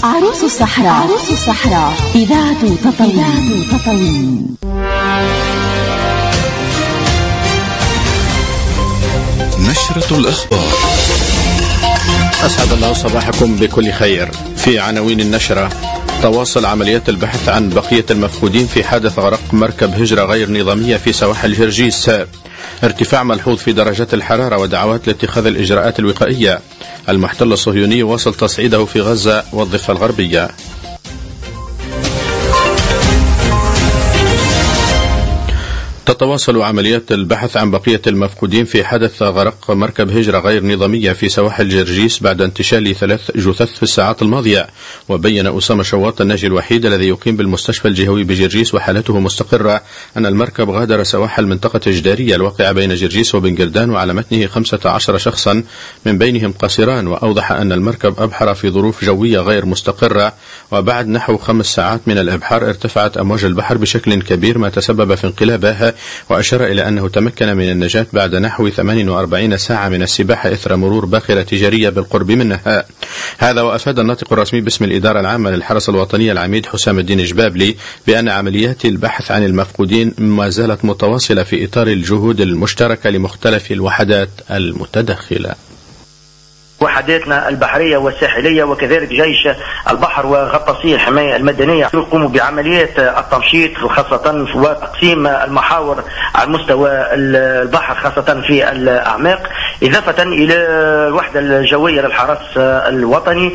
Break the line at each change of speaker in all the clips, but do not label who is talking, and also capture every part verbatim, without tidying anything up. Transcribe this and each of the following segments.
عروس الصحراء. عروس الصحراء إذاعة تطاوين. تطاوين.
نشرة الأخبار.
أسعد الله صباحكم بكل خير. في عناوين النشرة: تواصل عمليات البحث عن بقية المفقودين في حادث غرق مركب هجرة غير نظامية في سواحل جرجيس. ارتفاع ملحوظ في درجات الحرارة ودعوات لاتخاذ الإجراءات الوقائية. المحتل الصهيوني واصل تصعيده في غزة والضفة الغربية. تتواصل عمليات البحث عن بقية المفقودين في حادث غرق مركب هجرة غير نظامية في سواحل جرجيس بعد انتشال ثلاث جثث في الساعات الماضية. وبين أسامة شواط الناجي الوحيد الذي يقيم بالمستشفى الجهوي بجرجيس وحالته مستقرة أن المركب غادر سواحل منطقة جدارية الواقعة بين جرجيس وبنجردان وعلى متنه خمسة عشر شخصا من بينهم قاصران. وأوضح أن المركب أبحر في ظروف جوية غير مستقرة، وبعد نحو خمس ساعات من الإبحار ارتفعت أمواج البحر بشكل كبير ما تسبب في انقلابها. وأشار إلى أنه تمكن من النجاة بعد نحو ثمانية وأربعين ساعة من السباحة إثر مرور باخرة تجارية بالقرب منها. هذا وأفاد الناطق الرسمي باسم الإدارة العامة للحرس الوطني العميد حسام الدين جبابلي بأن عمليات البحث عن المفقودين ما زالت متواصلة في إطار الجهود المشتركة لمختلف الوحدات المتدخلة.
وحداتنا البحرية والساحلية وكذلك جيش البحر وغطاسي الحماية المدنية يقوموا بعمليات التمشيط خاصة وتقسيم المحاور على مستوى البحر خاصة في الأعماق، إضافة إلى الوحدة الجوية للحرس الوطني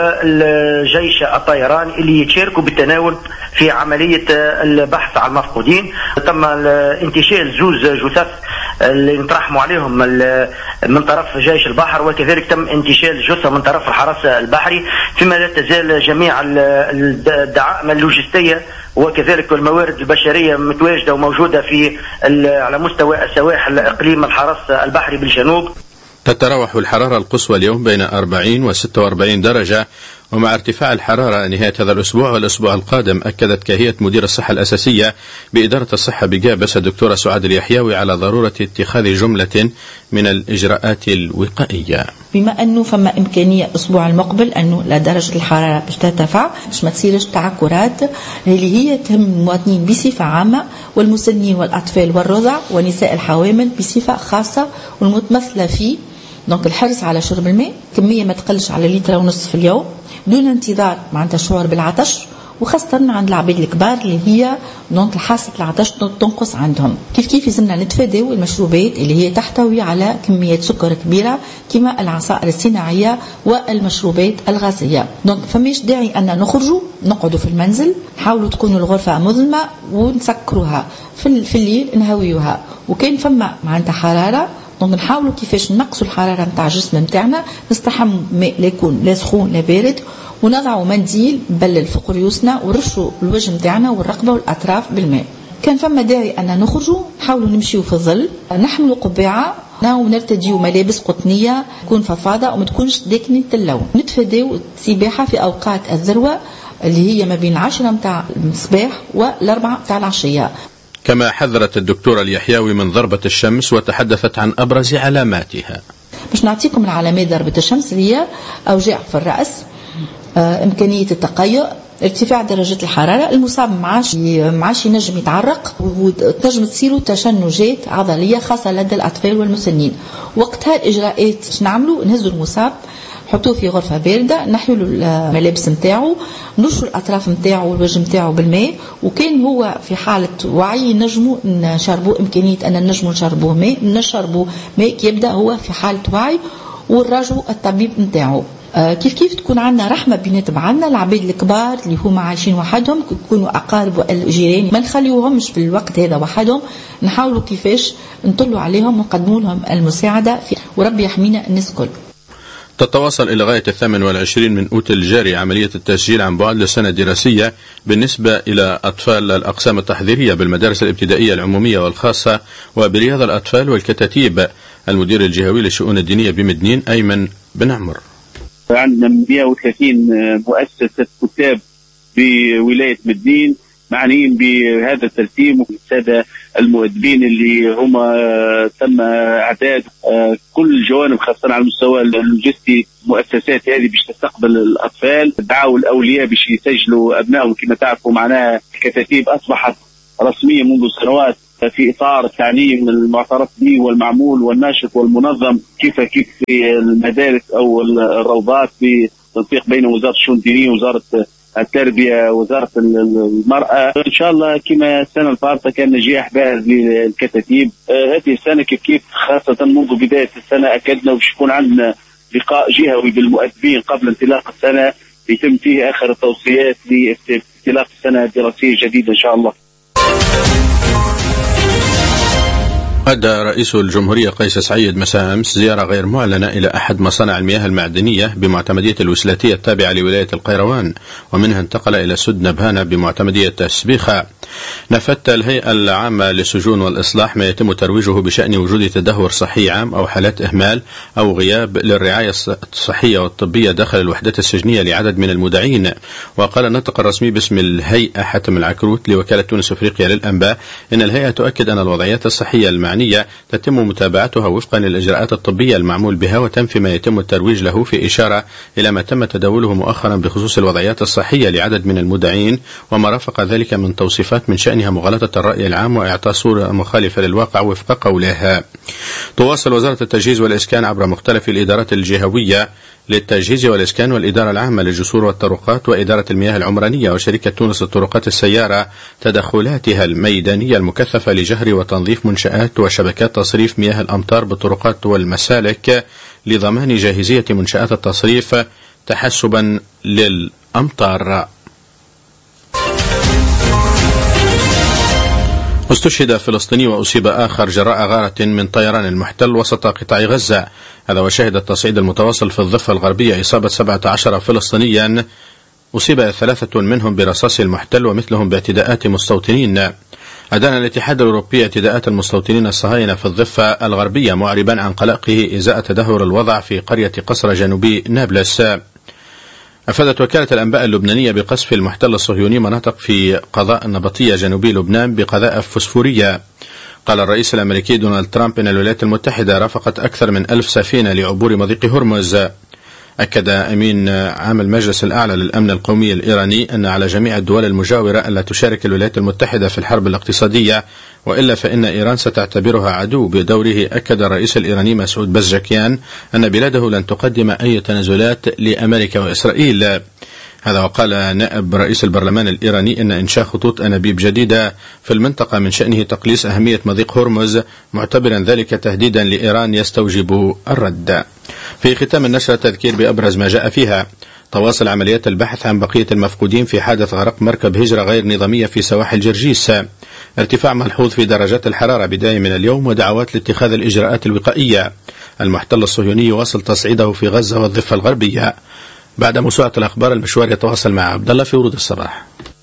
والجيش الطيران اللي يتشاركوا بالتناول في عملية البحث عن المفقودين. تم انتشال زوز جثث اللي نترحموا عليهم من طرف جيش البحر، وكذلك تم انتشال جثة من طرف الحرس البحري، فيما لا تزال جميع الدعائم اللوجستية وكذلك الموارد البشرية متواجدة وموجودة في على مستوى السواحل إقليم الحرس البحري بالجنوب.
تتراوح الحرارة القصوى اليوم بين أربعين وستة وأربعين درجة، ومع ارتفاع الحرارة نهاية هذا الأسبوع والأسبوع القادم أكدت كاهية مدير الصحة الأساسية بإدارة الصحة بجابس الدكتورة سعاد اليحيوي على ضرورة اتخاذ جملة من الإجراءات الوقائية.
بما أنه فما إمكانية الأسبوع المقبل أنه لا درجة الحرارة باش ترتفع باش ما تصيرش تعكرات اللي هي تهم المواطنين بصفة عامة والمسنين والأطفال والرضع ونساء الحوامل بصفة خاصة، والمتمثلة في دونك الحرص على شرب الماء كمية ما تقلش على لتر ونصف في اليوم دون انتظار معناتها شعور بالعطش، وخاصة عند العباد الكبار اللي هي دونك حاسة العطش تنقص عندهم. كيف كيف لازمنا نتفاداو المشروبات اللي هي تحتوي على كمية سكر كبيرة كما العصائر الصناعية والمشروبات الغازية. دونك فماش داعي أن نخرجوا نقعدوا في المنزل، نحاولوا تكون الغرفة مظلمة ونسكروها في, في الليل نهويوها، وكان فما معناتها حرارة دونك نحاولوا كيفاش نقصوا الحرارة متاع الجسم متاعنا، نستحموا ماء لا يكون لا سخون لا بارد، ونضعوا منديل بلل فوق ريوسنا ونرشوا الوجه متاعنا والرقبة والأطراف بالماء. كان فما داعي أن نخرجوا نحاولوا نمشيوا في الظل، نحملوا قبعة ونرتديوا ملابس قطنية تكون فضفاضة وما تكونش داكنة اللون. نتفاداو السباحة في أوقات الذروة اللي هي ما بين العشرة متاع الصباح والأربعة متاع العشية.
كما حذرت الدكتورة اليحيوي من ضربة الشمس وتحدثت عن أبرز علاماتها.
باش نعطيكم العلامات ضربة الشمس اللي هي أوجاع في الرأس، آه، إمكانية التقيؤ، ارتفاع درجة الحرارة، المصاب معاش معاش ينجم يتعرق، وتنجم تصيروا تشنجات عضلية خاصة لدى الأطفال والمسنين. وقتها الإجراءات باش نعملوا نهزوا المصاب حطوه في غرفة باردة، نحيوا له الملابس نتاعو، نرشوا الأطراف نتاعو والوجه نتاعو بالماء، وكان هو في حالة وعي نجموا نشربوه، إمكانية أن نجموا نشربوه ماء نشربوه ماء كي يبدأ هو في حالة وعي، ونراجعوا الطبيب نتاعو. آه كيف كيف تكون عندنا رحمة بينات بعضنا، العباد الكبار اللي هما عايشين وحدهم يكونوا أقارب الجيران ما نخليوهمش في الوقت هذا وحدهم، نحاولوا كيفاش نطلوا عليهم ونقدموا لهم المساعدة في، وربي يحمينا الناس كل.
تتواصل إلى غاية الثامن والعشرين من أوت الجاري عملية التسجيل عن بعد للسنة الدراسية بالنسبة إلى أطفال الأقسام التحضيرية بالمدارس الابتدائية العمومية والخاصة وبرياض الأطفال والكتاتيب. المدير الجهوي للشؤون الدينية بمدنين أيمن بن عمر:
عندنا مئة وثلاثين مؤسسة كتاب بولاية مدين معنيين بهذا الترتيب والسادة المؤدبين اللي هم تم اعداد كل الجوانب خاصة على المستوى اللوجستي. المؤسسات هذه باش تستقبل الاطفال، دعوا الاولياء باش يسجلوا ابنائهم. كما تعرفوا معناها الكتاتيب اصبحت رسمية منذ سنوات في اطار التعليم المعترف به والمعمول والناشط والمنظم، كيف كيف في المدارس او الروضات بتنسيق بين وزارة الشؤون الدينية ووزارة التربية وزارة المرأة. إن شاء الله كما السنة الفارطة كان نجاح باهظ للكتاتيب. هذه السنة كيف كيف خاصة منذ بداية السنة أكدنا وش يكون عندنا لقاء جهوي بالمؤدبين قبل انطلاق السنة يتم فيه آخر التوصيات لانطلاق السنة الدراسية الجديدة إن شاء الله.
أدى رئيس الجمهورية قيس سعيد مساء أمس زيارة غير معلنة إلى أحد مصانع المياه المعدنية بمعتمدية الوسلاتية التابعة لولاية القيروان، ومنها انتقل إلى سد نبهانة بمعتمدية السبيخة. نفت الهيئة العامة للسجون والإصلاح ما يتم ترويجه بشأن وجود تدهور صحي عام أو حالات إهمال أو غياب للرعاية الصحية والطبية داخل الوحدات السجنية لعدد من المدعين. وقال الناطق الرسمي باسم الهيئة حاتم العكروت لوكالة تونس أفريقيا للأنباء إن الهيئة تؤكد أن الوضعيات الصحية المعنية تتم متابعتها وفقا للإجراءات الطبية المعمول بها، وتنفي ما يتم الترويج له، في إشارة إلى ما تم تداوله مؤخرا بخصوص الوضعيات الصحية لعدد من المدعين وما رافق ذلك من توصيفات من شأنها مغالطة الرأي العام وإعطاء صورة مخالفة للواقع وفق قولها. تواصل وزارة التجهيز والإسكان عبر مختلف الإدارات الجهوية للتجهيز والإسكان والإدارة العامة للجسور والطرقات وإدارة المياه العمرانية وشركة تونس للطرقات السيارة تدخلاتها الميدانية المكثفة لجهر وتنظيف منشآت وشبكات تصريف مياه الأمطار بالطرقات والمسالك لضمان جاهزية منشآت التصريف تحسبا للأمطار. استشهد فلسطيني وأصيب آخر جراء غارة من طيران المحتل وسط قطاع غزة. هذا وشهد التصعيد المتواصل في الضفة الغربية إصابة سبعة عشر فلسطينيا، أصيب ثلاثة منهم برصاص المحتل ومثلهم باعتداءات مستوطنين. أدان الاتحاد الأوروبي اعتداءات المستوطنين الصهاينة في الضفة الغربية، معربا عن قلقه إزاء تدهور الوضع في قرية قصر جنوبي نابلس. أفادت وكالة الأنباء اللبنانية بقصف المحتل الصهيوني مناطق في قضاء النبطية جنوبي لبنان بقذائف فسفورية. قال الرئيس الأمريكي دونالد ترامب أن الولايات المتحدة رافقت أكثر من ألف سفينة لعبور مضيق هرمز. أكد أمين عام المجلس الأعلى للأمن القومي الإيراني أن على جميع الدول المجاورة ألا تشارك الولايات المتحدة في الحرب الاقتصادية، وإلا فإن إيران ستعتبرها عدو. بدوره أكد الرئيس الإيراني مسعود بزشكيان أن بلاده لن تقدم أي تنازلات لأمريكا وإسرائيل. هذا وقال نائب رئيس البرلمان الإيراني أن إنشاء خطوط أنابيب جديدة في المنطقة من شأنه تقليص أهمية مضيق هرمز، معتبرا ذلك تهديدا لإيران يستوجب الرد. في ختام النشرة تذكير بأبرز ما جاء فيها. تواصل عمليات البحث عن بقية المفقودين في حادث غرق مركب هجرة غير نظامية في سواحل جرجيس. ارتفاع ملحوظ في درجات الحرارة بداية من اليوم ودعوات لاتخاذ الإجراءات الوقائية. المحتل الصهيوني يواصل تصعيده في غزة والضفة الغربية. بعد موسوعة الأخبار المشوار يتواصل مع عبد الله في ورود الصباح.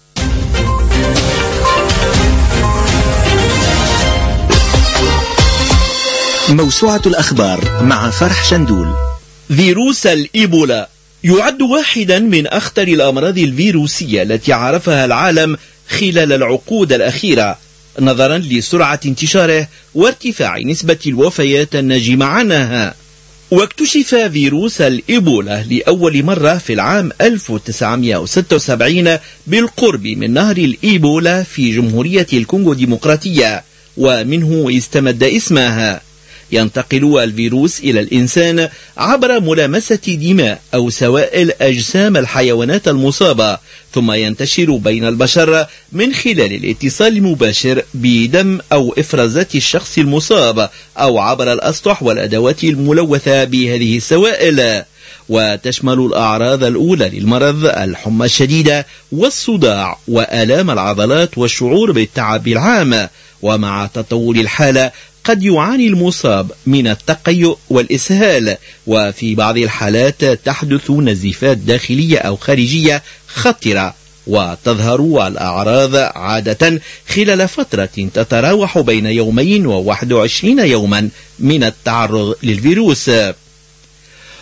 موسوعة الأخبار مع فرح شندول.
فيروس الإيبولا يعد واحدا من أخطر الأمراض الفيروسية التي عرفها العالم خلال العقود الأخيرة، نظرا لسرعة انتشاره وارتفاع نسبة الوفيات الناجمة عنها. واكتشف فيروس الإيبولا لأول مرة في العام ألف وتسعمائة وستة وسبعين بالقرب من نهر الإيبولا في جمهورية الكونغو الديمقراطية، ومنه استمد اسمها. ينتقل الفيروس إلى الإنسان عبر ملامسة دماء أو سوائل أجسام الحيوانات المصابة، ثم ينتشر بين البشر من خلال الاتصال المباشر بدم أو إفرازات الشخص المصاب أو عبر الأسطح والأدوات الملوثة بهذه السوائل. وتشمل الأعراض الأولى للمرض الحمى الشديدة والصداع وآلام العضلات والشعور بالتعب العام. ومع تطور الحالة قد يعاني المصاب من التقيؤ والإسهال، وفي بعض الحالات تحدث نزيفات داخلية أو خارجية خطرة. وتظهر الأعراض عادة خلال فترة تتراوح بين يومين وواحد وعشرين يوما من التعرض للفيروس.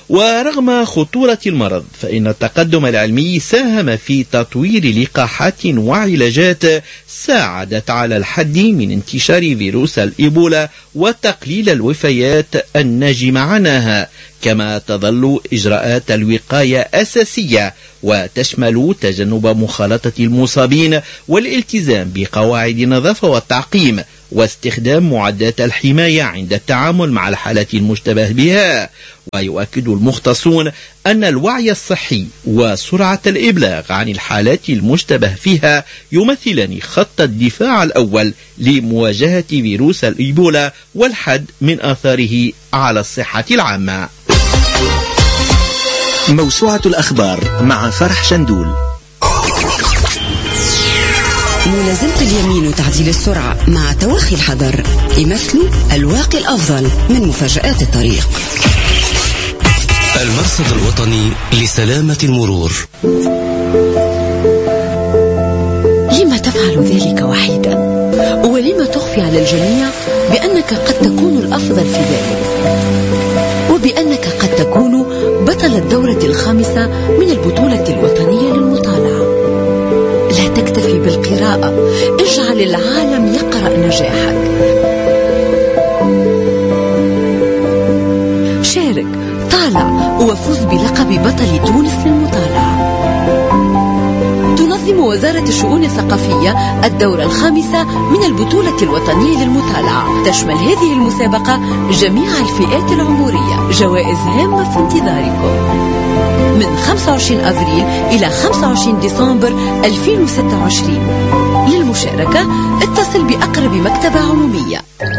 ورغم خطورة المرض فإن التقدم العلمي ساهم في تطوير لقاحات وعلاجات ساعدت على الحد من انتشار فيروس الإيبولا وتقليل الوفيات الناجمة عنها، كما تظل إجراءات الوقاية أساسية وتشمل تجنب مخالطة المصابين والالتزام بقواعد النظافة والتعقيم واستخدام معدات الحماية عند التعامل مع الحالات المشتبه بها. ويؤكد المختصون أن الوعي الصحي وسرعة الإبلاغ عن الحالات المشتبه فيها يمثلان خط الدفاع الأول لمواجهة فيروس الإيبولا والحد من آثاره على الصحة العامة.
موسوعة الأخبار مع فرح شندول.
ملازمة اليمين وتعديل السرعة مع توخي الحذر يمثلوا الواقي الأفضل من مفاجآت الطريق.
المرصد الوطني لسلامة المرور.
لما تفعل ذلك وحيدا؟ ولما تخفي على الجميع بأنك قد تكون الأفضل في ذلك، وبأنك قد تكون بطل الدورة الخامسة من البطولة الوطنية للمطالعة؟ لا تكتفي بالقراءة، اجعل العالم يقرأ نجاحك. شارك، طالع، وفوز بلقب بطل تونس للمطالعة. تنظم وزارة الشؤون الثقافية الدورة الخامسة من البطولة الوطنية للمطالعة. تشمل هذه المسابقة جميع الفئات العمرية. جوائز هامة في انتظاركم من خمسة وعشرين أفريل إلى خمسة وعشرين ديسمبر ألفين وستة وعشرين. للمشاركة اتصل بأقرب مكتبة عمومية.